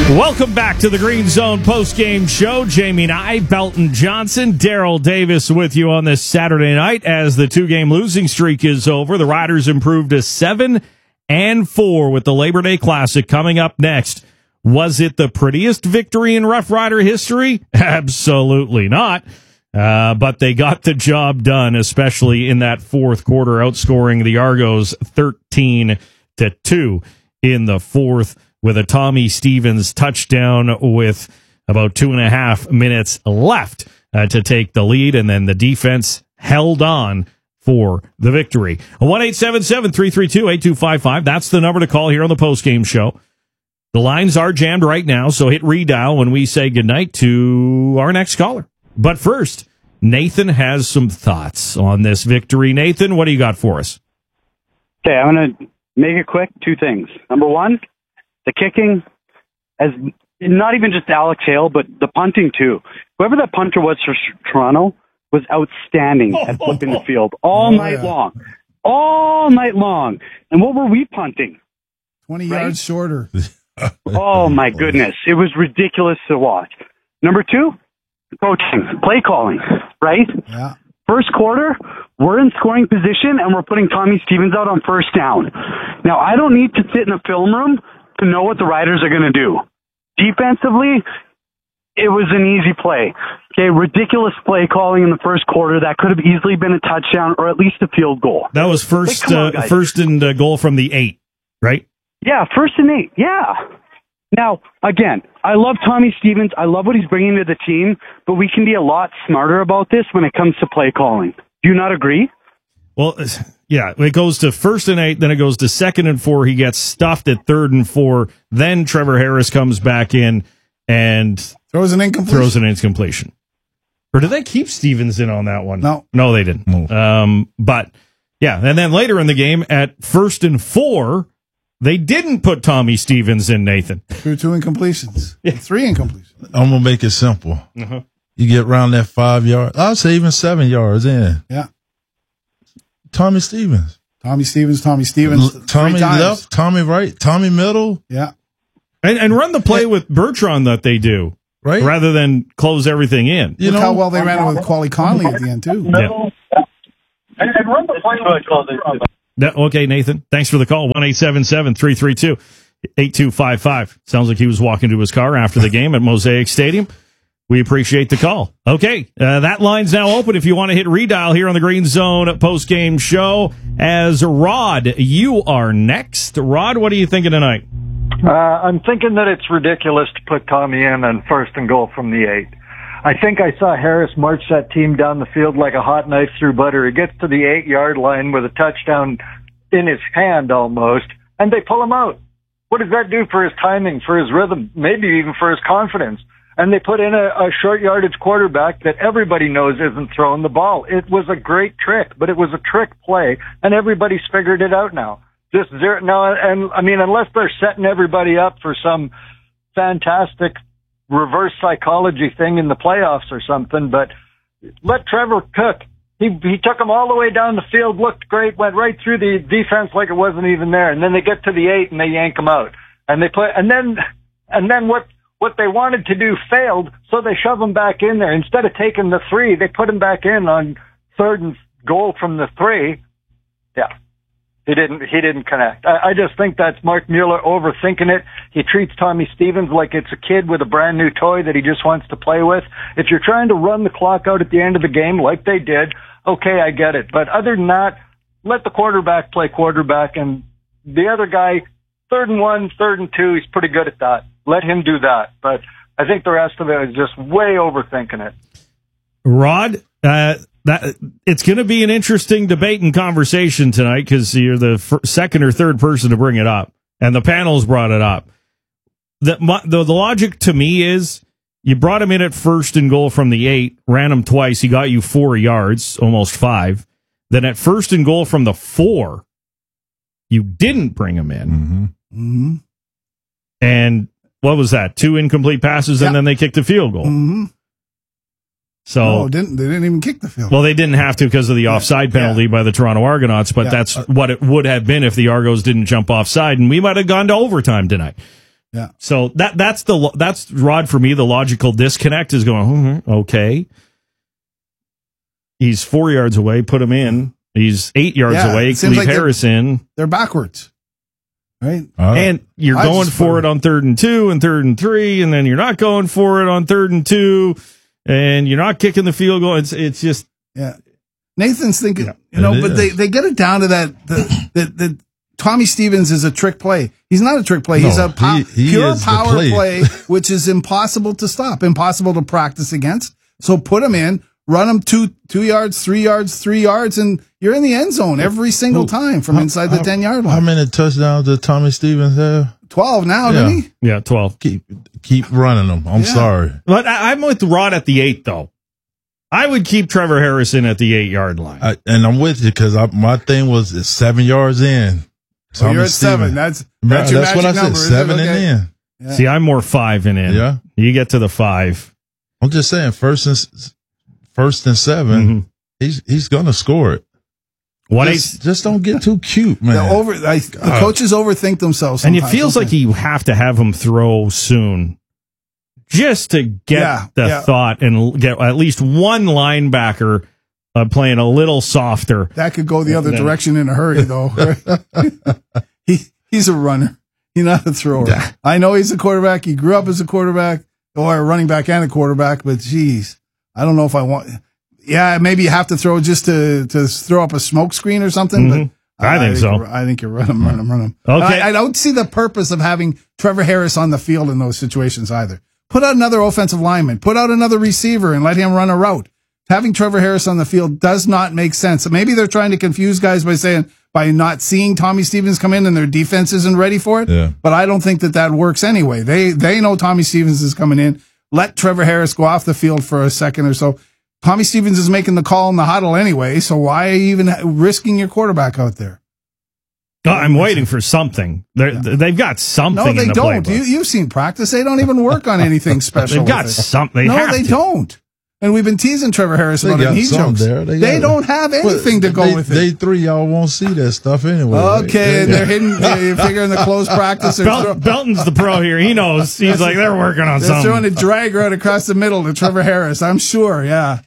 Welcome back to the Green Zone post-game show. Jamie and I, Belton Johnson, Daryl Davis with you on this Saturday night as the two-game losing streak is over. The Riders improved to 7-4 with the Labor Day Classic coming up next. Was it the prettiest victory in Rough Rider history? Absolutely not. But they got the job done, especially in that fourth quarter, outscoring the Argos 13-2 in the fourth, with a Tommy Stevens touchdown with about 2.5 minutes left to take the lead, and then the defense held on for the victory. 1-877-332-8255. That's the number to call here on the postgame show. The lines are jammed right now, so hit redial when we say goodnight to our next caller. But first, Nathan has some thoughts on this victory. Nathan, what do you got for us? Okay, I'm going to make it quick. Two things. Number one, the kicking, as not even just Alex Hale, but the punting too. Whoever that punter was for Toronto was outstanding at flipping the field all night long. All night long. And what were we punting? 20 yards shorter. Oh, my goodness. It was ridiculous to watch. Number two, coaching, play calling, right? Yeah. First quarter, we're in scoring position, and we're putting Tommy Stevens out on first down. Now, I don't need to sit in the film room to know what the Riders are going to do. Defensively, it was an easy play. Okay, ridiculous play calling in the first quarter. That could have easily been a touchdown or at least a field goal. That was first and goal from the 8, right? Yeah, 1st and 8, yeah. Now, again, I love Tommy Stevens. I love what he's bringing to the team, but we can be a lot smarter about this when it comes to play calling. Do you not agree? Well, yeah, it goes to 1st and 8, then it goes to 2nd and 4. He gets stuffed at 3rd and 4. Then Trevor Harris comes back in and throws an incompletion. Or did they keep Stevens in on that one? No, they didn't. But, yeah, and then later in the game at 1st and 4, they didn't put Tommy Stevens in, Nathan. Threw 2 incompletions. Yeah. 3 incompletions. I'm going to make it simple. Uh-huh. You get around that 5 yards. I'll say even 7 yards in. Yeah. Tommy Stevens. Tommy Tommy left, Tommy right, Tommy middle. Yeah. And run the play with Bertrand that they do. Right. Rather than close everything in. You know how well they ran it with Quali Conley at the end, too. Yeah. And run the play with Okay, Nathan. Thanks for the call. 1-877-332-8255. Sounds like he was walking to his car after the game at Mosaic Stadium. We appreciate the call. Okay, that line's now open if you want to hit redial here on the Green Zone post-game show. As Rod, you are next. Rod, what are you thinking tonight? I'm thinking that it's ridiculous to put Tommy in on 1st and goal from the 8. I think I saw Harris march that team down the field like a hot knife through butter. He gets to the 8-yard line with a touchdown in his hand almost, and they pull him out. What does that do for his timing, for his rhythm, maybe even for his confidence? And they put in a short yardage quarterback that everybody knows isn't throwing the ball. It was a great trick, but it was a trick play, and everybody's figured it out now. Just zero now, and I mean, unless they're setting everybody up for some fantastic reverse psychology thing in the playoffs or something, but let Trevor cook. He took them all the way down the field, looked great, went right through the defense like it wasn't even there, and then they get to the 8 and they yank him out, and they play, and then what they wanted to do failed, so they shove him back in there. Instead of taking the 3, they put him back in on 3rd and goal from the 3. Yeah. He didn't connect. I just think that's Mark Mueller overthinking it. He treats Tommy Stevens like it's a kid with a brand new toy that he just wants to play with. If you're trying to run the clock out at the end of the game like they did, okay, I get it. But other than that, let the quarterback play quarterback, and the other guy, 3rd and 1, 3rd and 2, he's pretty good at that. Let him do that. But I think the rest of it is just way overthinking it. Rod, it's going to be an interesting debate and conversation tonight because you're the second or third person to bring it up, and the panel's brought it up. The logic to me is you brought him in at 1st and goal from the 8, ran him twice, he got you 4 yards, almost 5. Then at 1st and goal from the 4, you didn't bring him in. Mm-hmm. Mm-hmm. And what was that? 2 incomplete passes, and then they kicked a field goal. Mm-hmm. So they didn't even kick the field. Well, they didn't have to because of the offside penalty by the Toronto Argonauts, but that's what it would have been if the Argos didn't jump offside, and we might have gone to overtime tonight. Yeah. So that's Rod for me. The logical disconnect is going, okay. He's 4 yards away. Put him in. He's 8 yards away. Leave like Harris in. They're backwards, right? And you're going for it on 3rd and 2 and 3rd and 3, and then you're not going for it on 3rd and 2, and you're not kicking the field goal. It's just Nathan's thinking, but they get it down to that Tommy Stevens is a trick play. He's not a trick play. He's a pure power play, which is impossible to stop, impossible to practice against. So put him in. Run them 2 yards, 3 yards, 3 yards, and you're in the end zone every single time from inside the 10-yard line. How many touchdowns did Tommy Stevens have? 12 now, didn't he? Yeah, 12. Keep running them. I'm sorry. But I'm with Rod at the 8, though. I would keep Trevor Harrison at the 8-yard line. And I'm with you because my thing was it's 7 yards in. So you're at 7. That's your what magic I number. said, 7 and in. Yeah. See, I'm more 5 and in. Yeah. You get to the 5. I'm just saying, first and 7, he's gonna score it. Just don't get too cute, man. The coaches overthink themselves, and it feels like you have to have him throw soon, just to get the thought and get at least one linebacker playing a little softer. That could go the other direction in a hurry, though. He's a runner. He's not a thrower. Yeah. I know he's a quarterback. He grew up as a quarterback, or a running back and a quarterback, but geez. I don't know if I want. Yeah, maybe you have to throw just to throw up a smoke screen or something. But I think so. I think you run him. Okay. I don't see the purpose of having Trevor Harris on the field in those situations either. Put out another offensive lineman. Put out another receiver and let him run a route. Having Trevor Harris on the field does not make sense. Maybe they're trying to confuse guys by not seeing Tommy Stevens come in and their defense isn't ready for it. Yeah. But I don't think that works anyway. They know Tommy Stevens is coming in. Let Trevor Harris go off the field for a second or so. Tommy Stevens is making the call in the huddle anyway, so why are you even risking your quarterback out there? I'm waiting for something. They've got something. No, they in the don't. Playbook. You've seen practice. They don't even work on anything special. They've got something. No, they don't. And we've been teasing Trevor Harris about it. He jokes. They don't have anything to go with it. They 3 y'all won't see that stuff anyway. Okay, and they're hidden. You're figuring the close practice. Belton's the pro here. He knows. He's like, they're working on something. They're throwing a drag route across the middle to Trevor Harris. I'm sure, yeah.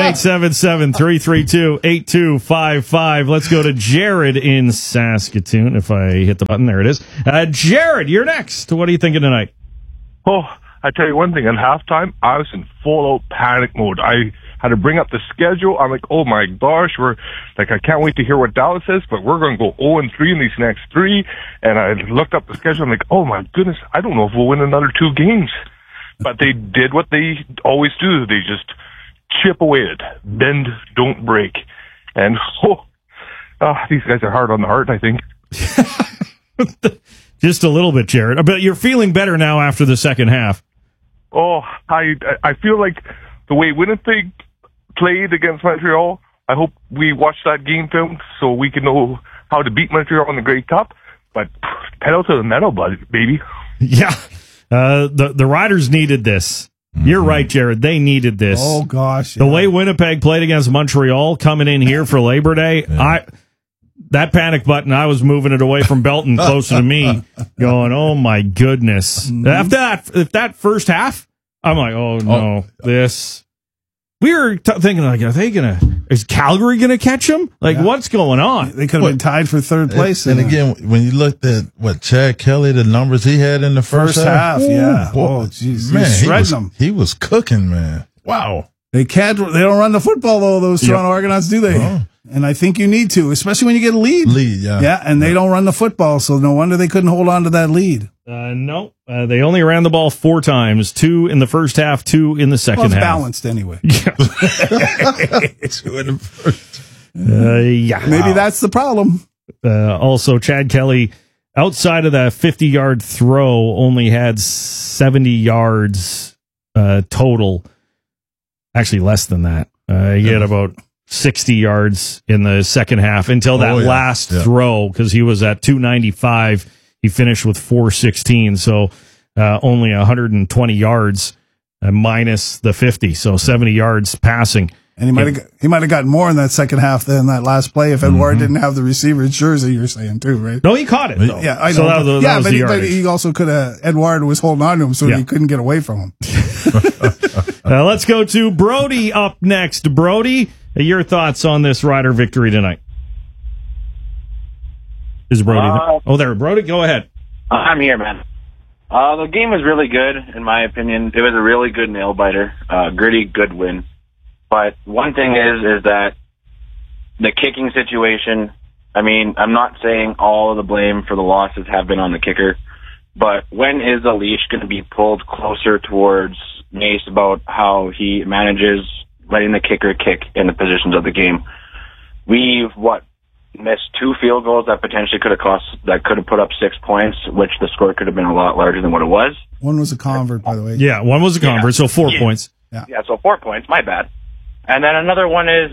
1-877-332-8255. Let's go to Jared in Saskatoon. If I hit the button, there it is. Jared, you're next. What are you thinking tonight? Oh, I tell you one thing, at halftime, I was in full-out panic mode. I had to bring up the schedule. I'm like, oh my gosh, I can't wait to hear what Dallas says, but we're going to go 0-3 in these next 3. And I looked up the schedule. I'm like, oh my goodness, I don't know if we'll win another 2 games. But they did what they always do. They just chip away at it. Bend, don't break. And, these guys are hard on the heart, I think. Just a little bit, Jared. But you're feeling better now after the second half. Oh, I feel like the way Winnipeg played against Montreal, I hope we watch that game film so we can know how to beat Montreal in the Grey Cup. But pedal to the metal, baby. Yeah. The Riders needed this. You're right, Jared. They needed this. Oh, gosh. Yeah. The way Winnipeg played against Montreal coming in here for Labor Day, that panic button, I was moving it away from Belton closer to me, going, oh, my goodness. After that first half, I'm like, oh, no, this. We were thinking, like, is Calgary going to catch them? Like, what's going on? They could have been tied for third place. And again, when you looked at Chad Kelly, the numbers he had in the first half. Yeah. Oh, jeez. Man, he was cooking, man. Wow. They don't run the football, though, those Toronto Argonauts, do they? Oh. And I think you need to, especially when you get a lead. Yeah, and they don't run the football, so no wonder they couldn't hold on to that lead. No, they only ran the ball 4 times, 2 in the first half, 2 in the second half. It's balanced anyway. 2 in the first. Maybe that's the problem. Also, Chad Kelly, outside of that 50-yard throw, only had 70 yards total. Actually, less than that. He had about 60 yards in the second half until that last throw, because he was at 295. He finished with 416, so only 120 yards minus the 50, so 70 yards passing. And he might have gotten more in that second half than that last play if Edouard didn't have the receiver's jersey, you're saying too, right? No, he caught it, though. Yeah, I know. But he also could have, Edouard was holding on to him so he couldn't get away from him. Let's go to Brody up next. Brody, your thoughts on this Rider victory tonight? Is Brody there? Brody, go ahead. I'm here, man. The game was really good, in my opinion. It was a really good nail-biter. Gritty, good win. But one thing is that the kicking situation, I mean, I'm not saying all of the blame for the losses have been on the kicker, but when is the leash going to be pulled closer towards Mace about how he manages letting the kicker kick in the positions of the game? We've, missed 2 field goals that potentially could have put up 6 points, which the score could have been a lot larger than what it was. One was a convert, by the way. Yeah, one was a convert, so 4 points. Yeah, so 4 points, my bad. And then another one is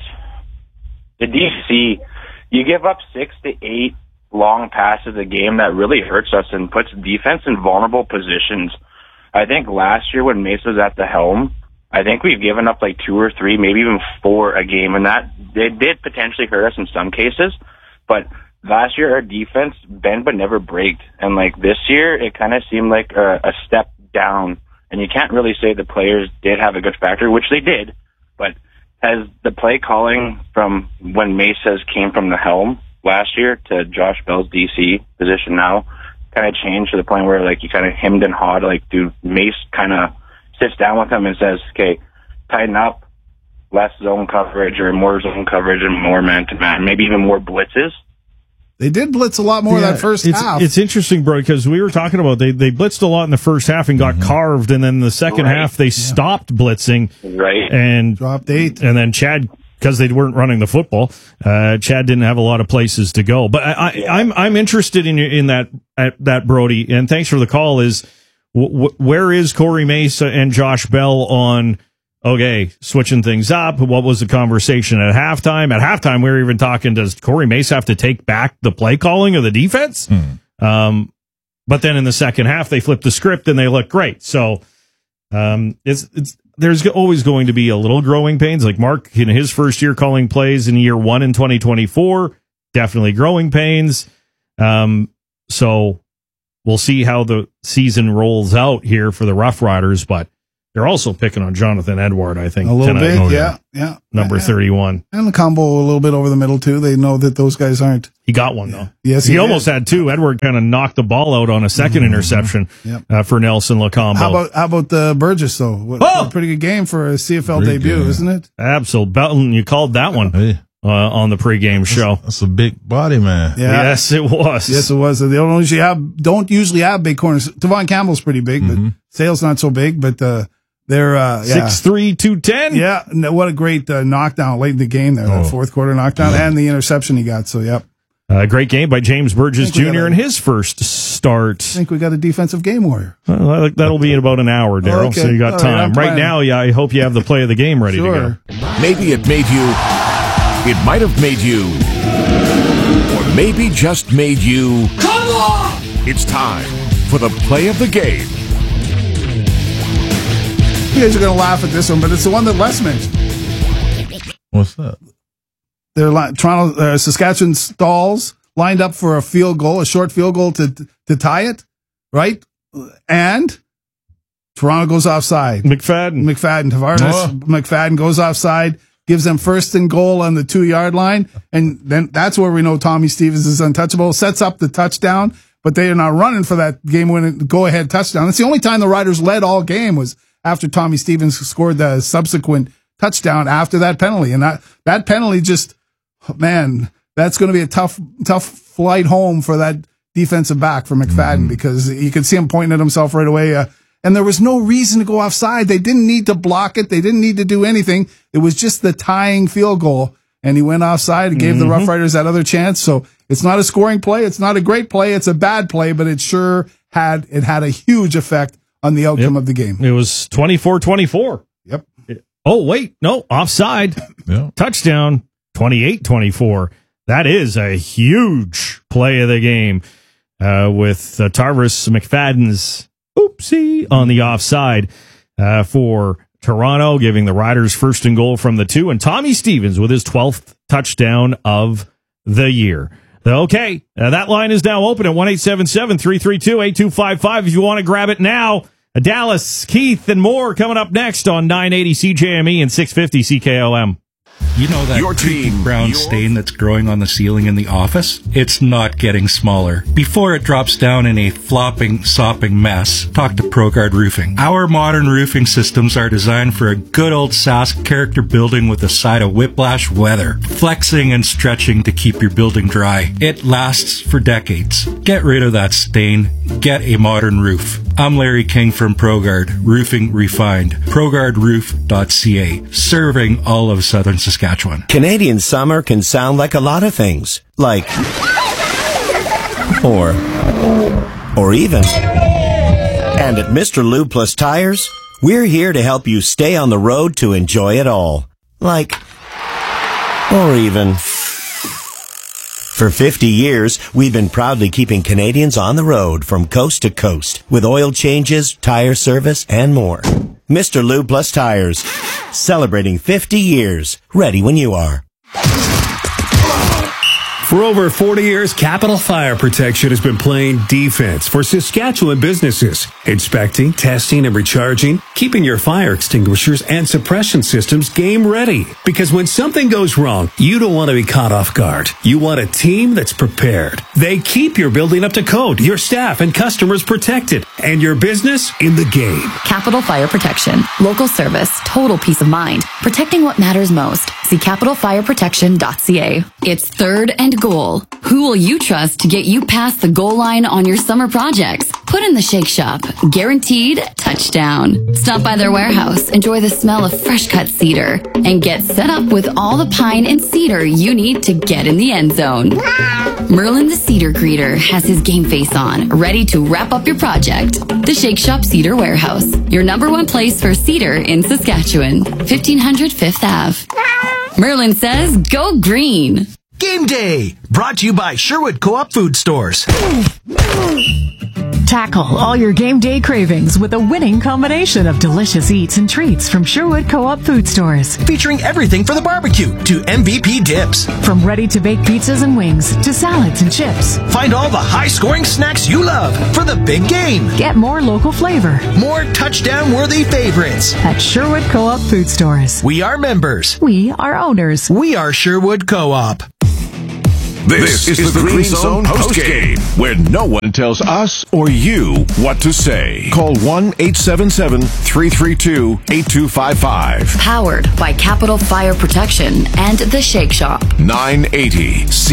the DC. You give up 6 to 8 long passes a game that really hurts us and puts defense in vulnerable positions. I think last year when Mace was at the helm, I think we've given up like 2 or 3, maybe even 4 a game, and that it did potentially hurt us in some cases. But last year our defense bent but never braked, and like this year it kind of seemed like a step down. And you can't really say the players did have a good factor, which they did. But has the play calling from when Mace came from the helm last year to Josh Bell's DC position now kind of changed to the point where like you kind of hemmed and hawed, like Mace kind of sits down with him and says, okay, tighten up, less zone coverage or more zone coverage and more man-to-man, maybe even more blitzes. They did blitz a lot more that first half. It's interesting, bro, because we were talking about they blitzed a lot in the first half and got carved, and then the second half they stopped blitzing. Right. And dropped 8. And then Chad, because they weren't running the football, Chad didn't have a lot of places to go. But I'm interested in that Brody, and thanks for the call, is where is Corey Mace and Josh Bell on, okay, switching things up? What was the conversation at halftime? At halftime, we were even talking, does Corey Mace have to take back the play calling of the defense? But then in the second half, they flipped the script and they look great. So there's always going to be a little growing pains. Like Mark, in his first year calling plays in year 1 in 2024, definitely growing pains. So we'll see how the season rolls out here for the Rough Riders, but they're also picking on Jonathan Edouard, I think. A little bit, yeah. Number 31. And the combo a little bit over the middle, too. They know that those guys aren't. He got one, though. Yes, he almost had 2. Edouard kind of knocked the ball out on a second interception for Nelson Lacombo. How about the Burgess, though? A pretty good game for a CFL debut, isn't it? Absolutely. Belton, you called that one. On the pregame show. That's a big body, man. Yeah. Yes, it was. Yes, it was. They don't usually have big corners. Devon Campbell's pretty big, but Sale's not so big, but they're 6'3", 210. Yeah, what a great knockdown late in the game there, that fourth quarter knockdown and the interception he got. So, yep. Great game by James Burgess Jr. in his first start. I think we got a defensive game warrior. Well, that'll be in about an hour, Daryl, so you got time. Right now, I hope you have the play of the game ready to go. Maybe it might have made you, or maybe just made you. Come on! It's time for the play of the game. You guys are going to laugh at this one, but it's the one that Les mentioned. What's that? They're Saskatchewan Stalls lined up for a field goal, a short field goal to tie it, right? And Toronto goes offside. McFadden, Tavares McFadden goes offside. Gives them first and goal on the 2-yard line. And then that's where we know Tommy Stevens is untouchable. Sets up the touchdown, but they are not running for that game-winning go-ahead touchdown. That's the only time the Riders led all game was after Tommy Stevens scored the subsequent touchdown after that penalty. And that penalty just, man, that's going to be a tough flight home for that defensive back for McFadden because you could see him pointing at himself right away. And there was no reason to go offside. They didn't need to block it. They didn't need to do anything. It was just the tying field goal. And he went offside and gave the Rough Riders that other chance. So it's not a scoring play. It's not a great play. It's a bad play, but it sure had a huge effect on the outcome of the game. It was 24-24. Yep. Oh, wait. No, offside. Touchdown, 28-24. That is a huge play of the game with Tarvis McFadden's oopsie on the offside for Toronto, giving the Riders first and goal from the 2, and Tommy Stevens with his 12th touchdown of the year. Okay, that line is now open at 1-877-332-8255 if you want to grab it now. Dallas, Keith, and more coming up next on 980 CJME and 650 CKOM. You know that creepy brown stain that's growing on the ceiling in the office? It's not getting smaller. Before it drops down in a flopping, sopping mess, talk to ProGuard Roofing. Our modern roofing systems are designed for a good old Sask character building with a side of whiplash weather, flexing and stretching to keep your building dry. It lasts for decades. Get rid of that stain. Get a modern roof. I'm Larry King from ProGuard Roofing Refined. ProGuardRoof.ca, serving all of southern Saskatchewan. Canadian summer can sound like a lot of things. Like, or even. And at Mr. Lube Plus Tires, we're here to help you stay on the road to enjoy it all. Like, or even. For 50 years, we've been proudly keeping Canadians on the road from coast to coast with oil changes, tire service, and more. Mr. Lube Plus Tires, celebrating 50 years. Ready when you are. For over 40 years, Capital Fire Protection has been playing defense for Saskatchewan businesses, inspecting, testing, and recharging, keeping your fire extinguishers and suppression systems game ready. Because when something goes wrong, you don't want to be caught off guard. You want a team that's prepared. They keep your building up to code, your staff and customers protected, and your business in the game. Capital Fire Protection. Local service, total peace of mind. Protecting what matters most. See capitalfireprotection.ca. It's third and goal. Who will you trust to get you past the goal line on your summer projects? Put in the Shake Shop. Guaranteed touchdown. Stop by their warehouse, enjoy the smell of fresh cut cedar, and get set up with all the pine and cedar you need to get in the end zone. Merlin the Cedar Greeter has his game face on, ready to wrap up your project. The Shake Shop Cedar Warehouse, your #1 place for cedar in Saskatchewan. 1500 5th Ave. Merlin says, go green. Game Day, brought to you by Sherwood Co-op Food Stores. Tackle all your game day cravings with a winning combination of delicious eats and treats from Sherwood Co-op Food Stores. Featuring everything for the barbecue to MVP dips. From ready-to-bake pizzas and wings to salads and chips. Find all the high-scoring snacks you love for the big game. Get more local flavor. More touchdown-worthy favorites. At Sherwood Co-op Food Stores. We are members. We are owners. We are Sherwood Co-op. This is the Green Zone postgame, where no one tells us or you what to say. Call 1-877-332-8255. Powered by Capital Fire Protection and The Shake Shop. 980 C.